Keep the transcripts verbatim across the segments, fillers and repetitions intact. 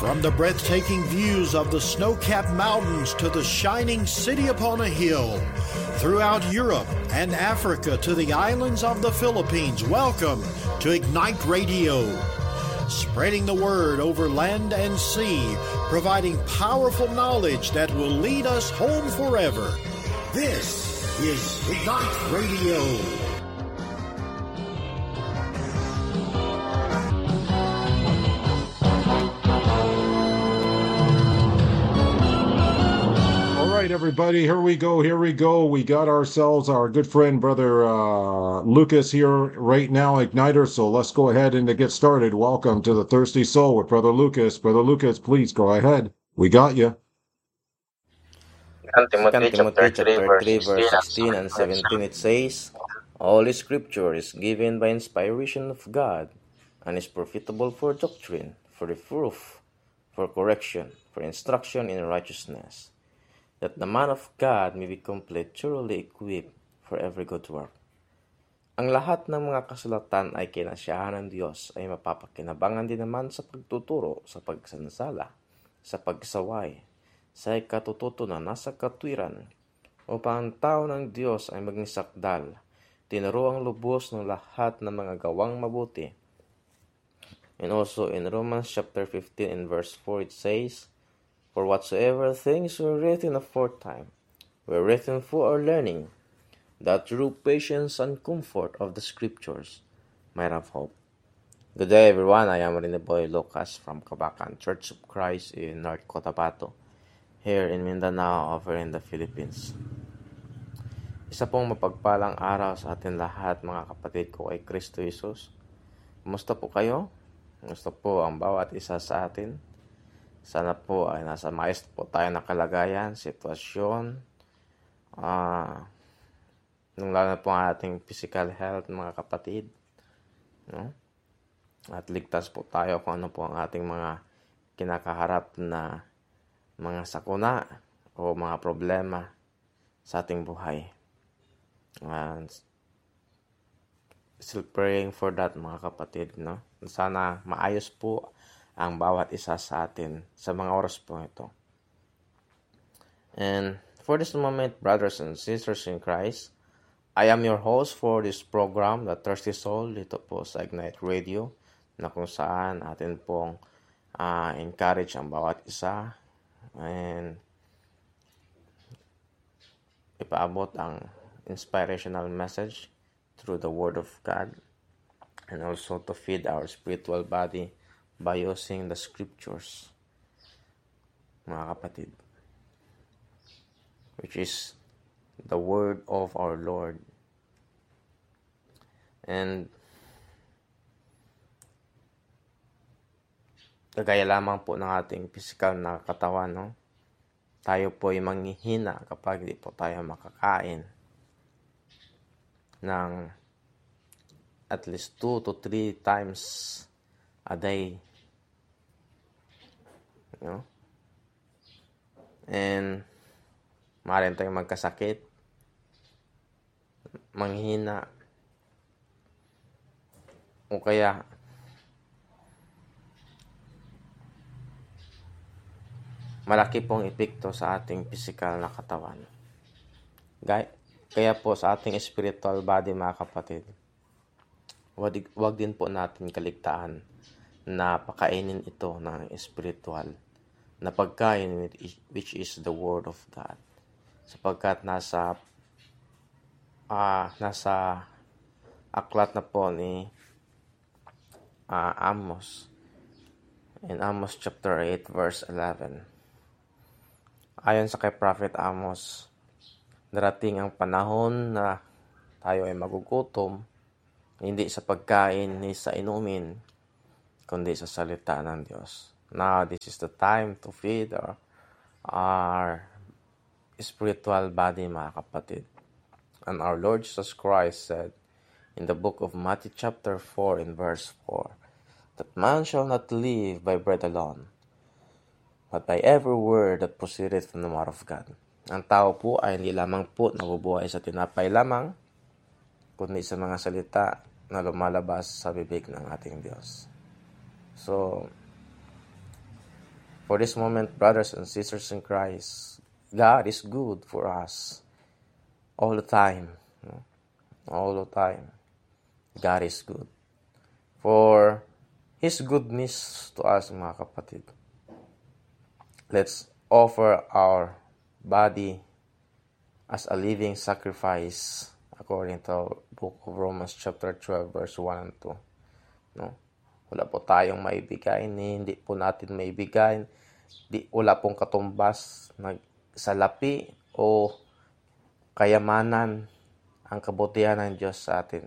From the breathtaking views of the snow-capped mountains to the shining city upon a hill, throughout Europe and Africa to the islands of the Philippines, welcome to Ignite Radio. Spreading the word over land and sea, providing powerful knowledge that will lead us home forever. This is Ignite Radio. Everybody, here we go, here we go. We got ourselves our good friend, Brother uh, Lucas here right now, Igniter, so let's go ahead and to get started. Welcome to the Thirsty Soul with Brother Lucas. Brother Lucas, please go ahead. We got you. Second Timothy chapter three, verse sixteen and seventeen, it says, All Scripture is given by inspiration of God, and is profitable for doctrine, for reproof, for correction, for instruction in righteousness, that the man of God may be complete, thoroughly equipped for every good work. Ang lahat ng mga kasulatan ay kinasyahan ng Diyos ay mapapakinabangan din naman sa pagtuturo, sa pagsansala, sa pagsaway, sa katututunan, nasa katwiran, upang ang tao ng Diyos ay maging sakdal, tinuro ang lubos ng lahat ng mga gawang mabuti. And also in Romans chapter fifteen and verse four, it says, For whatsoever things were written aforetime were written for our learning, that through patience and comfort of the Scriptures might have hope. Good day, everyone. I am Riniboy Lucas from Kabakan Church of Christ in North Cotabato, here in Mindanao, over in the Philippines. Isa pong mapagpalang araw sa atin lahat, mga kapatid ko kay Kristo Jesus. Kumusta po kayo? Kumusta po ang bawat isa sa atin? Sana po ay nasa maayos po tayo na kalagayan, sitwasyon, uh, nung lalo na po ang ating physical health, mga kapatid. No? At ligtas po tayo kung ano po ang ating mga kinakaharap na mga sakuna o mga problema sa ating buhay. And still praying for that, mga kapatid. No? Sana maayos po ang bawat isa sa atin sa mga oras po ito. And for this moment, brothers and sisters in Christ, I am your host for this program, The Thirsty Soul, dito po sa Ignite Radio, na kung saan atin pong uh, encourage ang bawat isa and ipaabot ang inspirational message through the Word of God, and also to feed our spiritual body by using the Scriptures, mga kapatid, which is the Word of our Lord. And kagaya lamang po ng ating physical na katawan, no? Tayo po ay manghihina kapag di po tayo makakain ng at least two to three times a day. No? And maaaring tayong magkasakit, manghina, o kaya malaki pong epekto sa ating physical na katawan. Kaya po sa ating spiritual body, mga kapatid, wag, wag din po natin kaligtaan na pakainin ito ng spiritual na pagkain, which is the Word of God, sapagkat nasa uh, nasa aklat na po ni uh, Amos, in Amos chapter eight verse eleven. Ayon sa kay Prophet Amos, darating ang panahon na tayo ay magugutom, hindi sa pagkain ni sa inumin, kundi sa salita ng Diyos. Now, this is the time to feed our, our spiritual body, mga kapatid. And our Lord Jesus Christ said in the book of Matthew chapter four in verse four, that man shall not live by bread alone, but by every word that proceedeth from the mouth of God. Ang tao po ay hindi lamang po nabubuhay sa tinapay lamang, kundi sa mga salita na lumalabas sa bibig ng ating Diyos. So, For this moment, brothers and sisters in Christ, God is good for us all the time. All the time. God is good. For His goodness to us, mga kapatid. Let's offer our body as a living sacrifice according to book of Romans chapter twelve verse one and two. No? Wala po tayong maibigay, hindi po natin maibigay, di, wala pong katumbas na salapi o kayamanan ang kabutihan ng Diyos sa atin,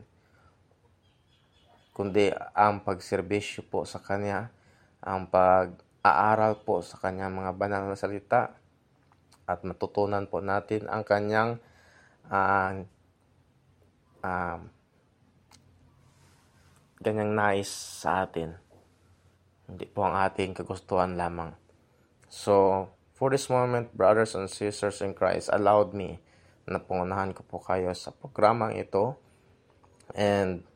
kundi ang pagserbisyo po sa Kanya, ang pag-aaral po sa Kanyang mga banal na salita, at matutunan po natin ang Kanyang uh, uh, Kanyang nais sa atin. Hindi po ang ating kagustuhan lamang. So, for this moment, brothers and sisters in Christ, allowed me na pangunahan ko po kayo sa programang ito. And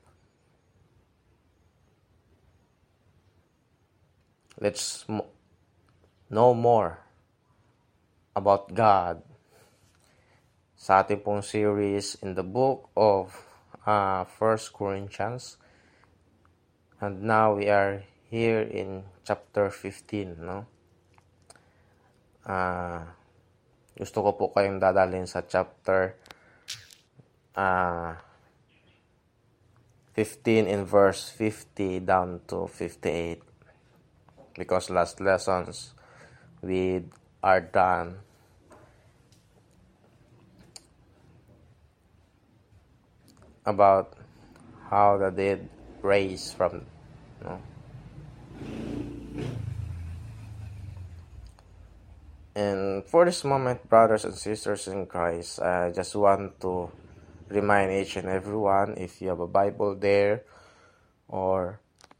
let's mo- know more about God sa ating pong series in the book of uh, First Corinthians. And now we are here in chapter fifteen, no? Uh, gusto ko po kayong dadalhin sa chapter uh, fifteen in verse fifty down to fifty-eight. Because last lessons we are done about how the dead raise from, no? And for this moment, brothers and sisters in Christ, I just want to remind each and everyone, if you have a Bible there or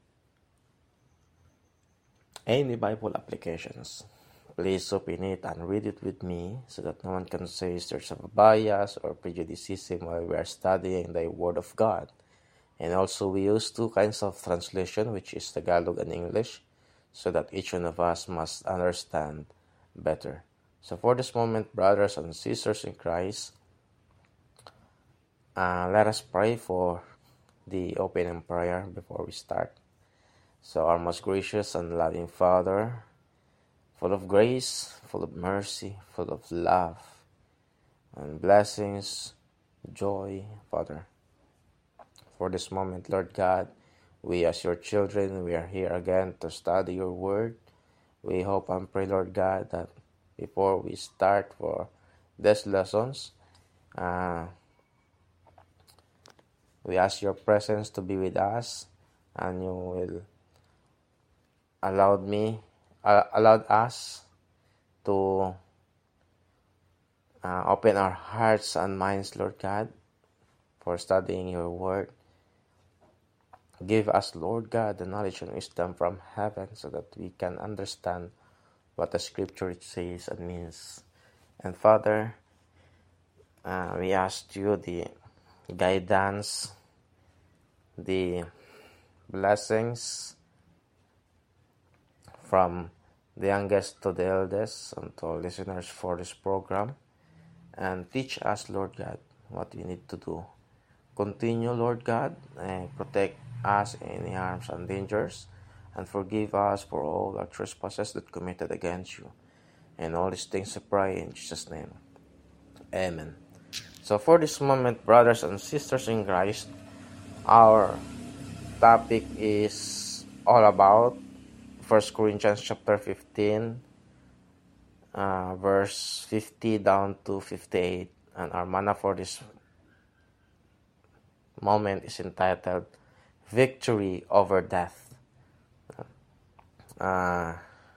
any Bible applications, please open it and read it with me so that no one can say there's a bias or prejudice while we are studying the Word of God. And also we use two kinds of translation, which is Tagalog and English, so that each one of us must understand better. So for this moment, brothers and sisters in Christ, uh, let us pray for the opening prayer before we start. So our most gracious and loving Father, full of grace, full of mercy, full of love, and blessings, joy, Father. For this moment, Lord God, we as your children, we are here again to study your word. We hope and pray, Lord God, that before we start for these lessons, uh, we ask your presence to be with us, and you will allow me, uh, allowed us to uh, open our hearts and minds, Lord God, for studying your word. Give us, Lord God, the knowledge and wisdom from heaven so that we can understand what the scripture says and means. And Father, uh, we ask you the guidance, the blessings from the youngest to the eldest and to all listeners for this program. And teach us, Lord God, what we need to do. Continue, Lord God, and protect us in any harms and dangers, and forgive us for all our trespasses that committed against you. And all these things I pray in Jesus' name. Amen. So for this moment, brothers and sisters in Christ, our topic is all about First Corinthians chapter fifteen, uh, verse fifty down to fifty-eight. And our manna for this moment is entitled Victory Over Death. Uh,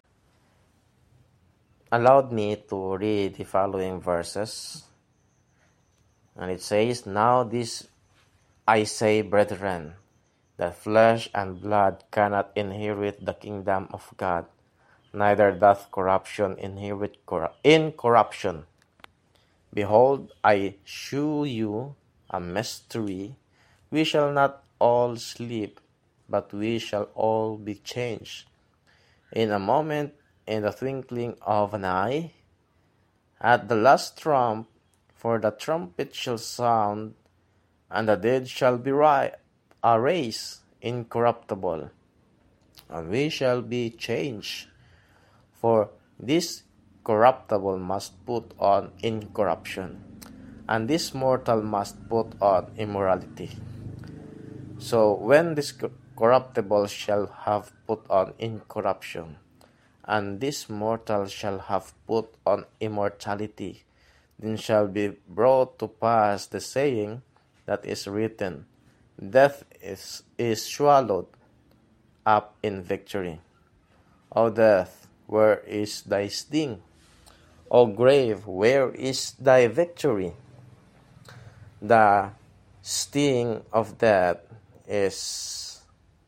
allowed me to read the following verses. And it says, Now this I say, brethren, that flesh and blood cannot inherit the kingdom of God, neither doth corruption inherit cor- incorruption. Behold, I shew you a mystery. We shall not all sleep, but we shall all be changed. In a moment, in the twinkling of an eye. At the last trump, for the trumpet shall sound, and the dead shall be ri- uh, raised incorruptible, and we shall be changed. For this corruptible must put on incorruption, and this mortal must put on immorality. So when this corruptible shall have put on incorruption, and this mortal shall have put on immortality, then shall be brought to pass the saying that is written, Death is, is swallowed up in victory. O death, where is thy sting? O grave, where is thy victory? The sting of death is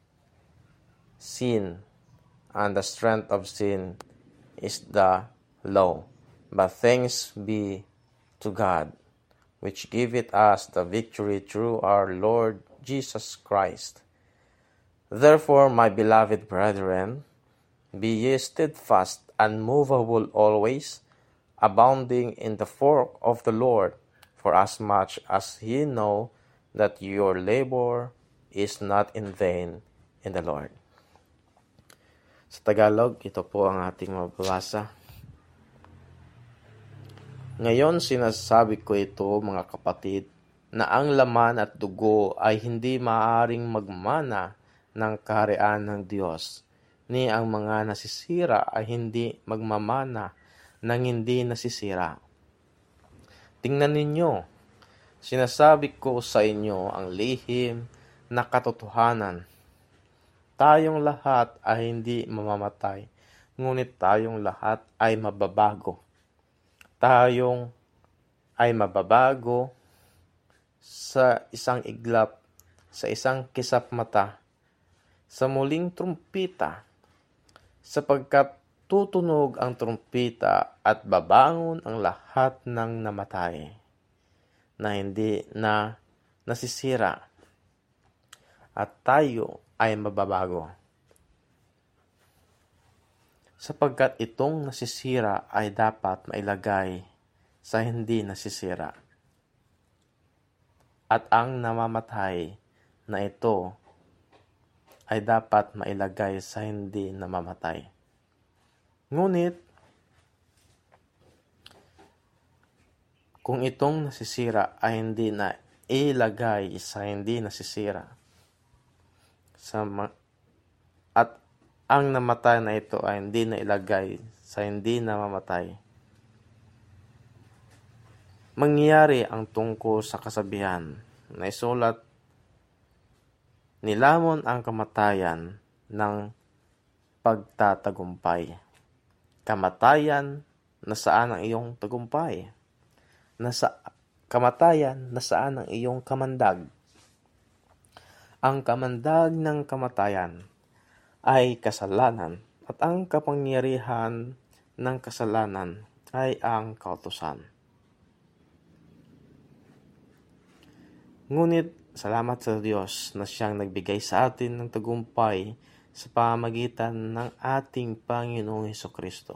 sin, and the strength of sin is the law. But thanks be to God, which giveth us the victory through our Lord Jesus Christ. Therefore, my beloved brethren, be ye steadfast, unmovable always, abounding in the work of the Lord, for as much as ye know that your labor is not in vain in the Lord. Sa Tagalog, ito po ang ating mababasa. Ngayon sinasabi ko ito, mga kapatid, na ang laman at dugo ay hindi maaaring magmana ng kaharian ng Diyos, ni ang mga nasisira ay hindi magmamana ng hindi nasisira. Tingnan ninyo, sinasabi ko sa inyo ang lihim na katotohanan. Tayong lahat ay hindi mamamatay, ngunit tayong lahat ay mababago. Tayong ay mababago sa isang iglap, sa isang kisap mata, sa muling trumpita, sapagkat tutunog ang trumpita at babangon ang lahat ng namatay na hindi na nasisira, at tayo ay mababago. Sapagkat itong nasisira ay dapat mailagay sa hindi nasisira, at ang namamatay na ito ay dapat mailagay sa hindi namamatay. Ngunit, kung itong nasisira ay hindi na ilagay sa hindi nasisira, sa ma- at ang namatay na ito ay hindi na ilagay sa hindi namamatay, mangyayari ang tungkol sa kasabihan na isulat, nilamon ang kamatayan ng pagtatagumpay. Kamatayan, nasaan ang iyong tagumpay? Nasa kamatayan, nasaan ang iyong kamandag? Ang kamandag ng kamatayan ay kasalanan, at ang kapangyarihan ng kasalanan ay ang kautusan. Ngunit, salamat sa Diyos na siyang nagbigay sa atin ng tagumpay sa pamamagitan ng ating Panginoong Hesukristo.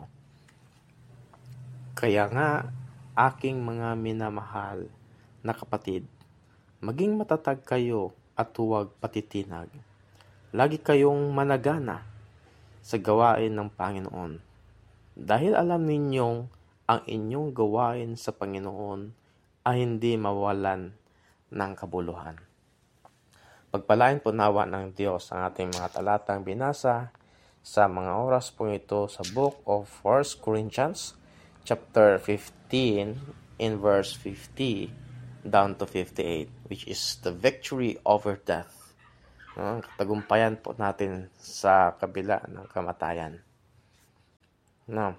Kaya nga, aking mga minamahal na kapatid, maging matatag kayo at huwag patitinag. Lagi kayong managana sa gawain ng Panginoon, dahil alam ninyong ang inyong gawain sa Panginoon ay hindi mawalan ng kabuluhan. Pagpalain po nawa ng Diyos ang ating mga talatang binasa sa mga oras po ito sa book of First Corinthians chapter fifteen in verse fifty down to fifty-eight, which is the victory over death. Ang katagumpayan po natin sa kabila ng kamatayan. Now,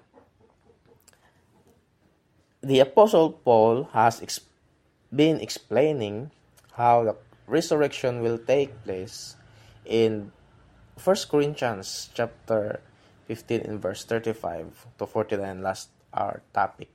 the Apostle Paul has ex- been explaining how the resurrection will take place in First Corinthians chapter fifteen in verse thirty-five to forty-nine, last our topic.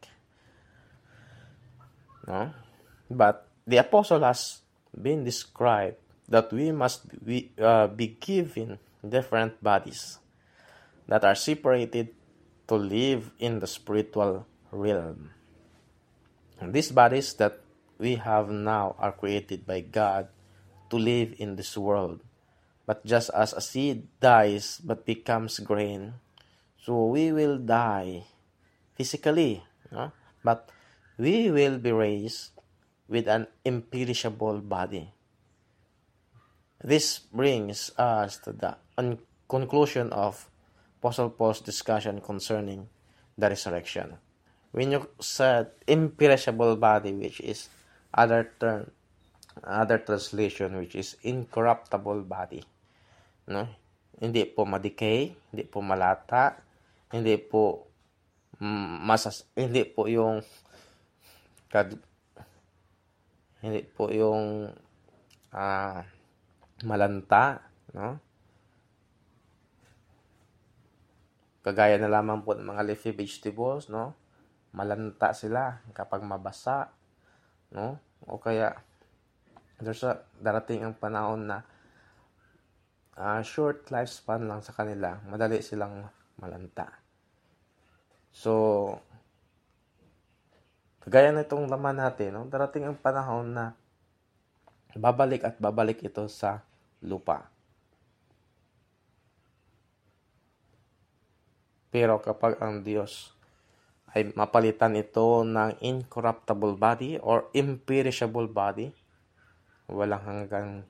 No? But the apostle has been described that we must be, uh, be given different bodies that are separated to live in the spiritual realm. And these bodies that we have now are created by God to live in this world. But just as a seed dies but becomes grain, so we will die physically, no? But we will be raised with an imperishable body. This brings us to the un- conclusion of Apostle Paul's discussion concerning the resurrection. When you said imperishable body, which is other term, other translation, which is incorruptible body, no? Hindi po ma-decay, hindi po malata, hindi po mm, masas, hindi po yung kad, hindi po yung ah, malanta, no? Kagaya na lamang po ng mga leafy vegetables, no? Malanta sila kapag mabasa, no? O kaya there's a, darating ang panahon na uh, short lifespan lang sa kanila, madali silang malanta. So, kagaya na itong laman natin, no? Darating ang panahon na babalik at babalik ito sa lupa. Pero kapag ang Diyos ay mapalitan ito ng incorruptible body or imperishable body, walang hanggang,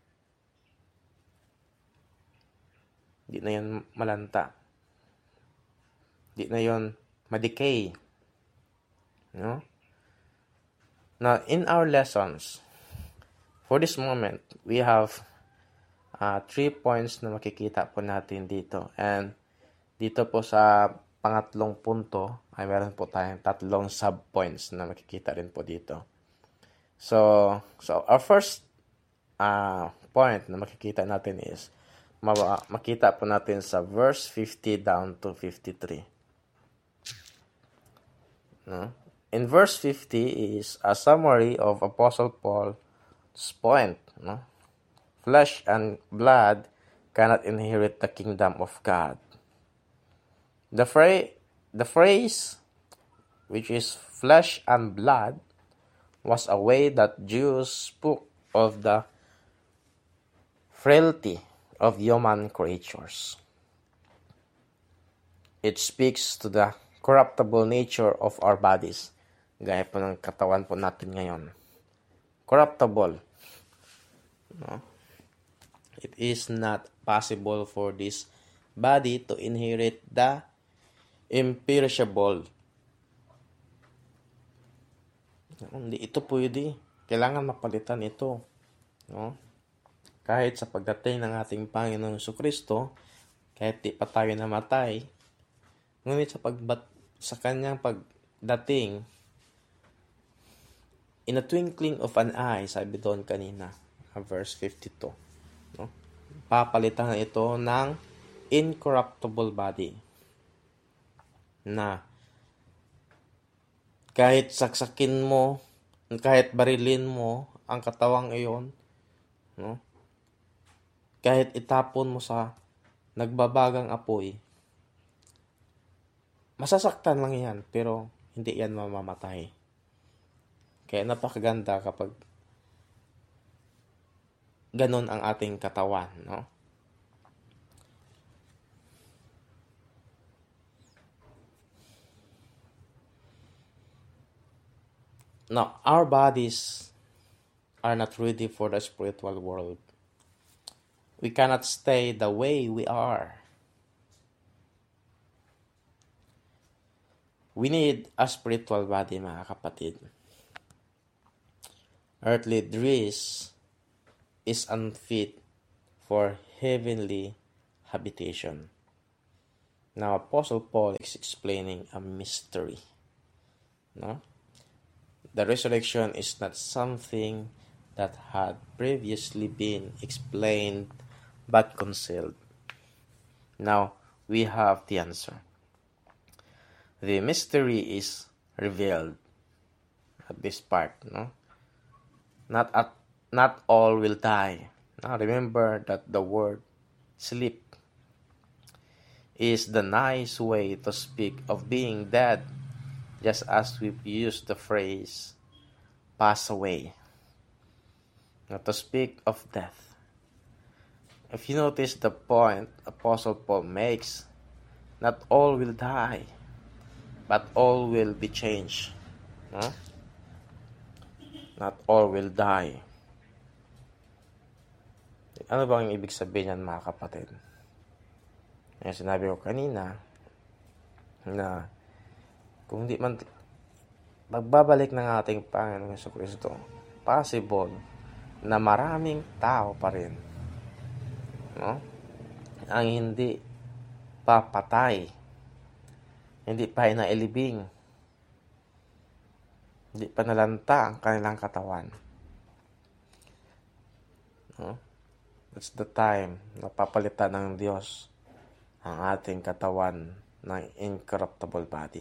di na yan malanta, di na yon ma-decay, no? Now, in our lessons, for this moment, we have uh, three points na makikita po natin dito. And dito po sa pangatlong punto, ay meron po tayong tatlong sub-points na makikita rin po dito. So, so our first uh, point na makikita natin is, makita po natin sa verse fifty down to fifty-three. No? In verse fifty is a summary of Apostle Paul's point. No? Flesh and blood cannot inherit the kingdom of God. The phrase, the phrase, which is flesh and blood, was a way that Jews spoke of the frailty of human creatures. It speaks to the corruptible nature of our bodies. Gaya po ng katawan po natin ngayon. Corruptible. No? It is not possible for this body to inherit the imperishable. Hindi ito pwede. Kailangan mapalitan ito. No? Kahit sa pagdating ng ating Panginoong Jesucristo, kahit di pa tayo namatay, ngunit sa pagbat sa kanyang pagdating, in a twinkling of an eye, sabi doon kanina, verse fifty-two, no? Papalitan ito ng incorruptible body na kahit saksakin mo, kahit barilin mo ang katawang iyon, no? Kahit itapon mo sa nagbabagang apoy, masasaktan lang yan, pero hindi yan mamamatay. Kaya napakaganda kapag ganun ang ating katawan, no? Now, our bodies are not ready for the spiritual world. We cannot stay the way we are. We need a spiritual body, mga kapatid. Earthly dress is unfit for heavenly habitation. Now, Apostle Paul is explaining a mystery. No? The resurrection is not something that had previously been explained but concealed. Now, we have the answer. The mystery is revealed at this part. No? Not at, not all will die. Now, remember that the word sleep is the nice way to speak of being dead, just as we've used the phrase pass away. Now, to speak of death. If you notice the point Apostle Paul makes, not all will die, but all will be changed. Huh? Not all will die. Ano bang ibig sabihin yan, mga kapatid? Yung sinabi ko kanina, na kung di man magbabalik ng ating Panginoong Jesucristo, possible na maraming tao pa rin, no, ang hindi papatay, hindi pa inailibing, hindi pa nalanta ang kanilang katawan. No? It's the time na papalitan ng Diyos ang ating katawan ng incorruptible body.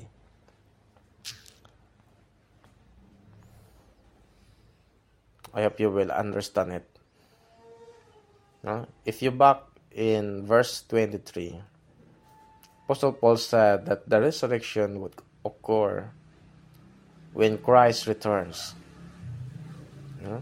I hope you will understand it. No? If you back in verse twenty-three, Apostle Paul said that the resurrection would occur when Christ returns. No?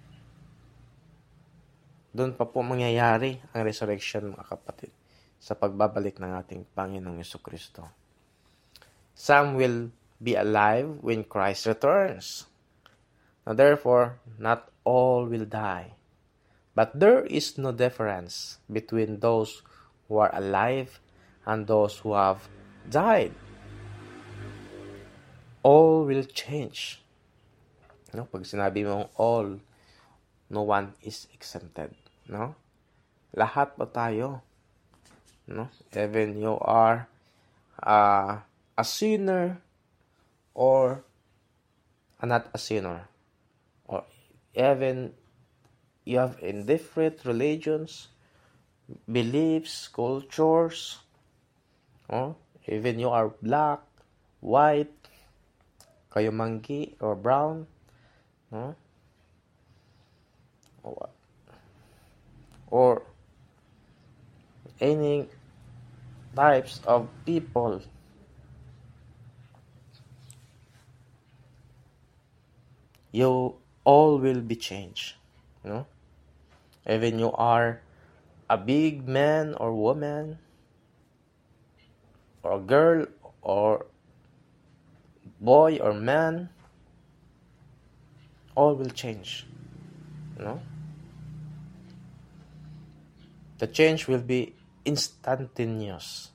Doon pa po mangyayari ang resurrection, mga kapatid, sa pagbabalik ng ating Panginoong Jesucristo. Some will be alive when Christ returns. Now, therefore, not all will die. But there is no difference between those who are alive and those who have died. All will change. No? Pag sinabi mong all, no one is exempted. No? Lahat pa tayo. No? Even you are uh, a sinner or not a sinner. Or even you have in different religions, beliefs, cultures. Oh, even you are black, white, kayo manggi or brown. No? Or, or any types of people. You all will be changed. You know? Even you are a big man or woman, or a girl or boy or man, all will change. You know? The change will be instantaneous.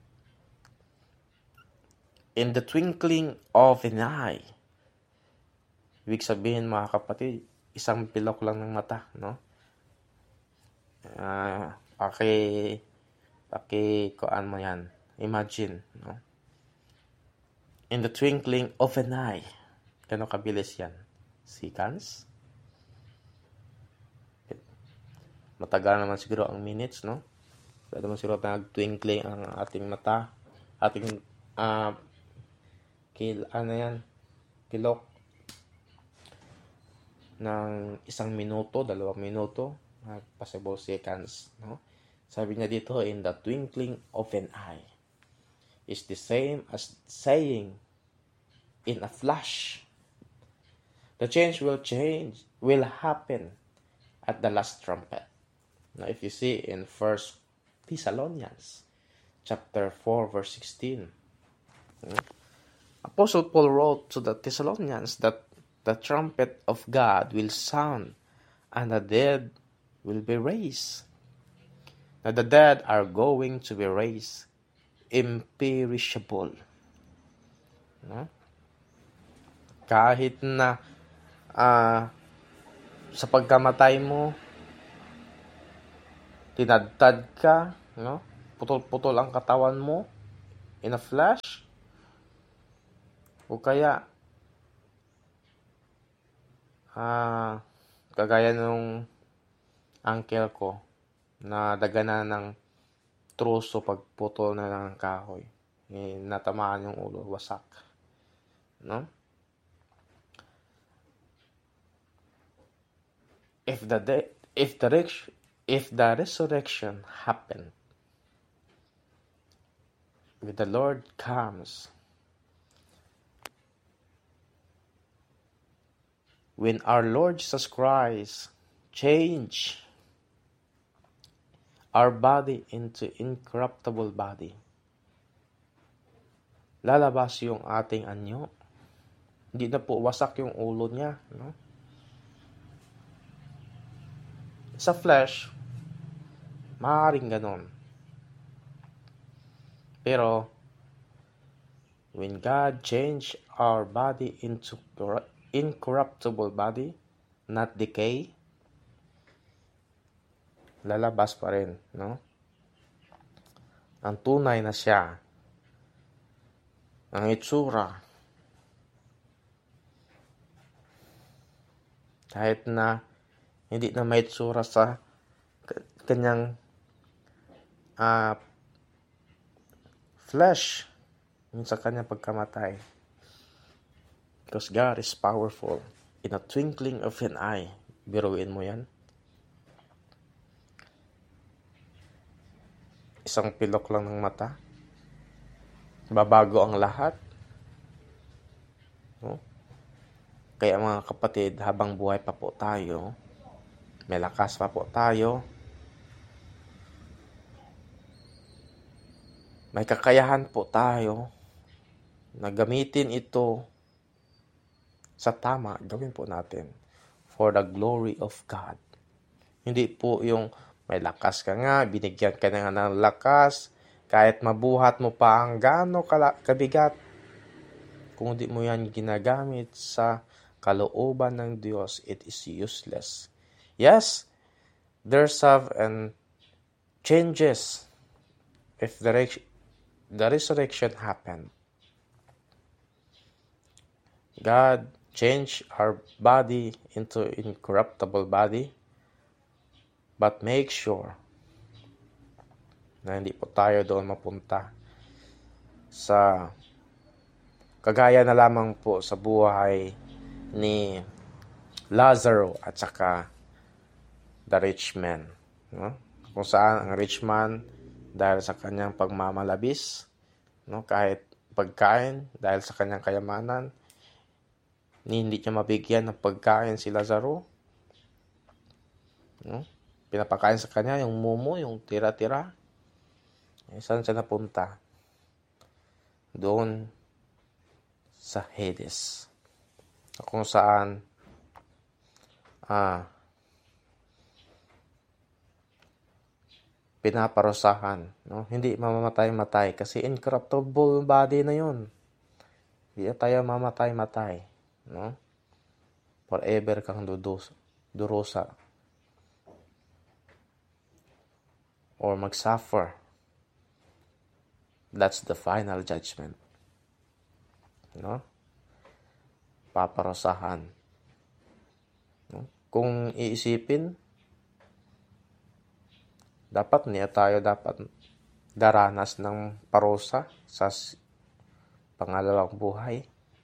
In the twinkling of an eye. Ibig sabihin, mga kapatid, isang pilok lang ng mata, no? Uh, paki, paki, kuan mo yan. Imagine, no? In the twinkling of an eye. Gano'ng kabilis yan? Seconds? Matagal naman siguro ang minutes, no? Pwede naman siguro nag-twinkling ang ating mata. Ating, uh, kil, ano yan? Pilok. Ng isang minuto, dalawang minuto, uh, possible seconds, no? Sabi niya dito, in the twinkling of an eye, is the same as saying, in a flash. The change will change, will happen at the last trumpet. Now, if you see in First Thessalonians, chapter four, verse sixteen, no? Apostle Paul wrote to the Thessalonians that the trumpet of God will sound, and the dead will be raised. Now, the dead are going to be raised imperishable. No? Kahit na uh, sa pagkamatay mo, tinadtad ka, no? Putol-putol ang katawan mo in a flash, o kaya Ah, kagaya nung uncle ko na dagana ng truso pagputol na ng kahoy. Eh, natamaan yung ulo, wasak. No? If the de- if the if the resurrection happened when the Lord comes, when our Lord Jesus Christ change our body into incorruptible body, lalabas yung ating anyo. Hindi na po wasak yung ulo niya, no? Sa flesh, maaaring ganon. Pero, when God change our body into incorruptible body, not decay, lalabas pa rin, no? Ang tunay na siya, ang itsura, kahit na hindi na may itsura sa kanyang uh, flesh, sa kanyang pagkamatay. Because God is powerful. In a twinkling of an eye, biruin mo yan. Isang pilok lang ng mata, babago ang lahat. No? Kaya mga kapatid, habang buhay pa po tayo, may lakas pa po tayo, may kakayahan po tayo na gamitin ito sa tama, gawin po natin for the glory of God. Hindi po yung may lakas ka nga, binigyan ka na ng lakas, kahit mabuhat mo pa ang gaano kabigat, kung di mo yan ginagamit sa kalooban ng Diyos, it is useless. Yes, there's have and changes if the, the resurrection happened. God changed our body into incorruptible body, but make sure na hindi po tayo doon mapunta sa kagaya na lamang po sa buhay ni Lazaro at saka the rich man. No? Kung saan ang rich man, dahil sa kanyang pagmamalabis, no? Kahit pagkain, dahil sa kanyang kayamanan, hindi niya mabigyan ng pagkain si Lazaro. No? Pinapakain sa kanya yung mumo, yung tira-tira. Eh, saan siya napunta? Doon sa Hades. Kung saan ah, pinaparusahan. No? Hindi mamamatay-matay kasi incorruptible body na yun. Hindi tayo mamatay-matay. No? Forever kang dudus, durusa or mag-suffer. That's the final judgment. No? Paparusahan. No? Kung iisipin, dapat niya tayo dapat daranas ng parusa sa pangalawang buhay.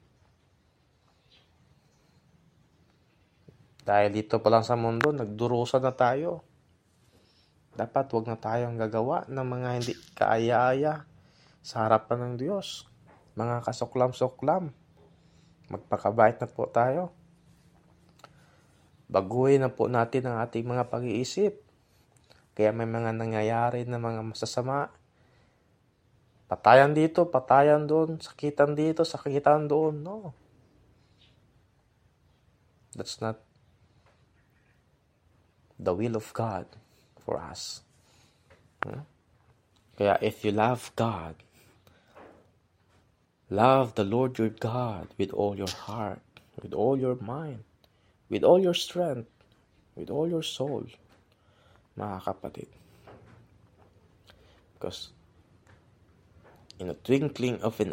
Dahil dito pa lang sa mundo, nagdurusa na tayo. Dapat wag na tayong gagawa ng mga hindi kaaya-aya sa harapan ng Diyos. Mga kasuklam-suklam. Magpakabait na po tayo. Baguhin na po natin ang ating mga pag-iisip. Kaya may mga nangyayari na mga masasama. Patayan dito, patayan doon, sakitan dito, sakitan doon. No. That's not the will of God for us. Hmm? Kaya if you love God, love the Lord your God with all your heart, with all your mind, with all your strength, with all your soul, mga kapatid. Because in a twinkling of an